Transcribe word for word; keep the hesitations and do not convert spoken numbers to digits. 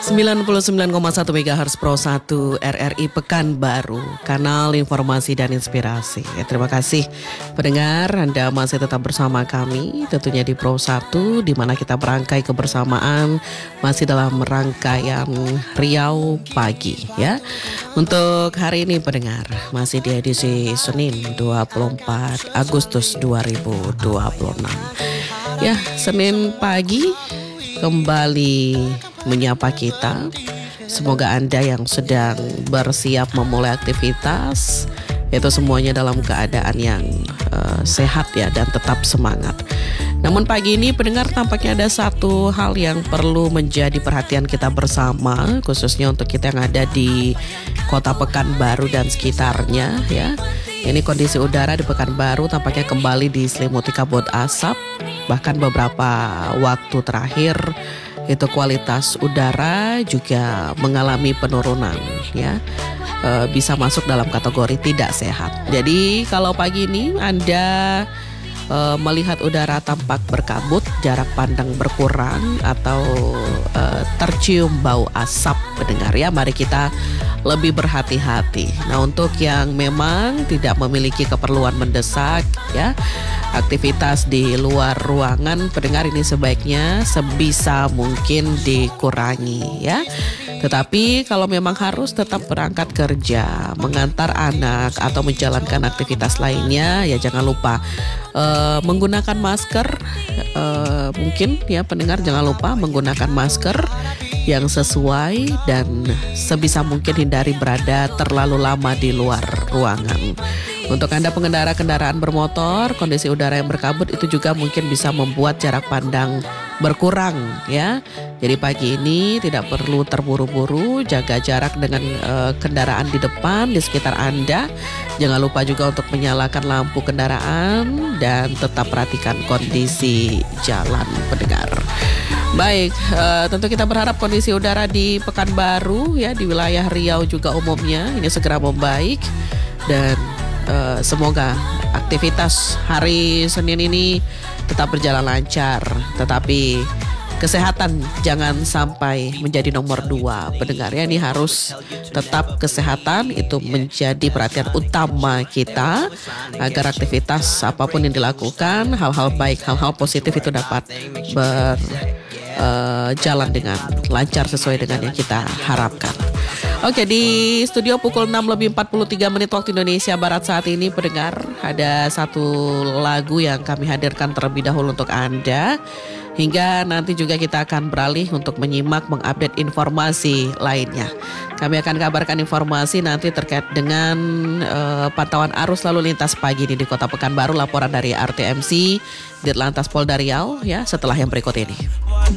sembilan puluh sembilan koma satu megahertz Pro satu R R I Pekanbaru, kanal informasi dan inspirasi. Ya, terima kasih pendengar, Anda masih tetap bersama kami tentunya di Pro satu, di mana kita berangkai kebersamaan masih dalam rangkaian Riau Pagi ya. Untuk hari ini pendengar, masih di edisi Senin dua puluh empat Agustus dua ribu dua puluh enam. Ya, Senin pagi kembali menyapa kita. Semoga Anda yang sedang bersiap memulai aktivitas itu semuanya dalam keadaan yang uh, sehat ya, dan tetap semangat. Namun pagi ini pendengar, tampaknya ada satu hal yang perlu menjadi perhatian kita bersama, khususnya untuk kita yang ada di Kota Pekanbaru dan sekitarnya ya. Ini kondisi udara di Pekanbaru tampaknya kembali diselimuti kabut asap. Bahkan beberapa waktu terakhir itu kualitas udara juga mengalami penurunan ya, e, bisa masuk dalam kategori tidak sehat. Jadi kalau pagi ini Anda e, melihat udara tampak berkabut, jarak pandang berkurang, atau e, tercium bau asap pendengar ya, mari kita lebih berhati-hati. Nah, untuk yang memang tidak memiliki keperluan mendesak ya, aktivitas di luar ruangan pendengar ini sebaiknya sebisa mungkin dikurangi ya. Tetapi kalau memang harus tetap berangkat kerja, mengantar anak, atau menjalankan aktivitas lainnya, ya jangan lupa uh, menggunakan masker. Uh, mungkin ya pendengar, jangan lupa menggunakan masker yang sesuai dan sebisa mungkin hindari berada terlalu lama di luar ruangan. Untuk Anda pengendara kendaraan bermotor, kondisi udara yang berkabut itu juga mungkin bisa membuat jarak pandang berkurang ya. Jadi pagi ini tidak perlu terburu-buru, jaga jarak dengan uh, kendaraan di depan, di sekitar Anda. Jangan lupa juga untuk menyalakan lampu kendaraan dan tetap perhatikan kondisi jalan pendengar. Baik, uh, tentu kita berharap kondisi udara di Pekanbaru ya, di wilayah Riau juga umumnya ini segera membaik, dan uh, semoga aktivitas hari Senin ini tetap berjalan lancar. Tetapi kesehatan jangan sampai menjadi nomor dua pendengar ya. Ini harus tetap kesehatan itu menjadi perhatian utama kita, agar aktivitas apapun yang dilakukan, hal-hal baik, hal-hal positif itu dapat ber Uh, jalan dengan lancar sesuai dengan yang kita harapkan. Oke, di studio pukul enam lebih empat puluh tiga menit waktu Indonesia Barat saat ini pendengar, ada satu lagu yang kami hadirkan terlebih dahulu untuk Anda. Hingga nanti juga kita akan beralih untuk menyimak, mengupdate informasi lainnya. Kami akan kabarkan informasi nanti terkait dengan uh, pantauan arus lalu lintas pagi ini di Kota Pekanbaru, laporan dari R T M C Ditlantas Polda Riau ya, setelah yang berikut ini.